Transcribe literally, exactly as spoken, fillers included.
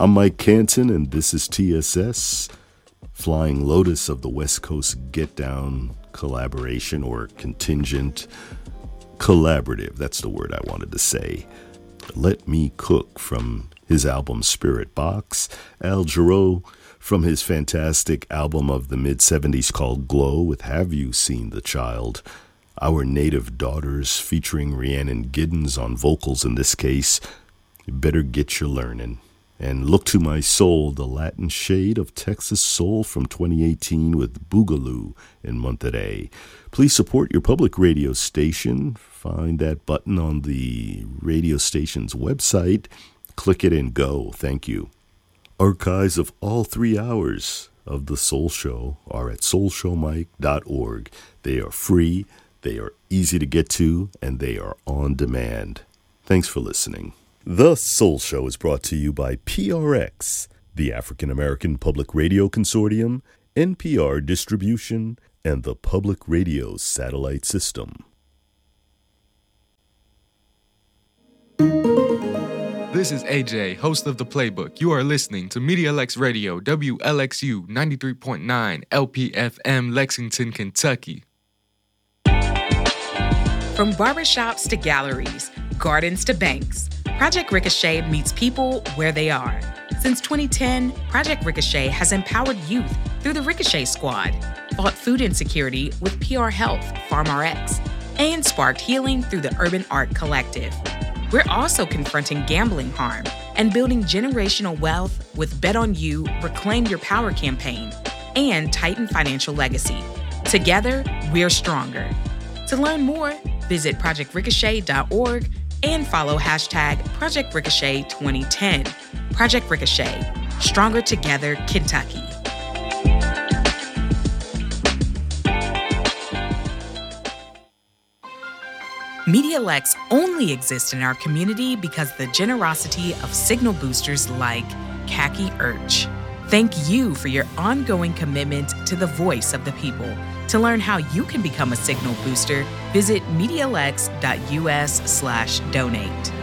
I'm Mike Canton, and this is T S S, Flying Lotus of the West Coast Get Down collaboration or contingent collaborative. That's the word I wanted to say. Let Me Cook from his album Spirit Box. Al Jarreau from his fantastic album of the mid-seventies called Glow with Have You Seen the Child? Our Native Daughters featuring Rhiannon Giddens on vocals in this case. You better get your learning. And Look to My Soul, the Latin shade of Texas soul from twenty eighteen with Boogaloo in Monterey. Please support your public radio station. Find that button on the radio station's website. Click it and go. Thank you. Archives of all three hours of The Soul Show are at soul show mike dot org. They are free, they are easy to get to, and they are on demand. Thanks for listening. The Soul Show is brought to you by P R X, the African American Public Radio Consortium, N P R Distribution, and the Public Radio Satellite System. This is A J, host of The Playbook. You are listening to Media Lex Radio, W L X U ninety-three point nine, L P F M, Lexington, Kentucky. From barbershops to galleries, gardens to banks, Project Ricochet meets people where they are. Since twenty ten, Project Ricochet has empowered youth through the Ricochet Squad, fought food insecurity with P R Health, PharmRx, and sparked healing through the Urban Art Collective. We're also confronting gambling harm and building generational wealth with Bet on You, Reclaim Your Power campaign, and Titan Financial Legacy. Together, we're stronger. To learn more, visit project ricochet dot org and follow hashtag Project Ricochet twenty ten. Project Ricochet, stronger together, Kentucky. MediaLex only exists in our community because the generosity of signal boosters like Khaki Urch. Thank you for your ongoing commitment to the voice of the people. To learn how you can become a signal booster, visit medialex dot U S slash donate.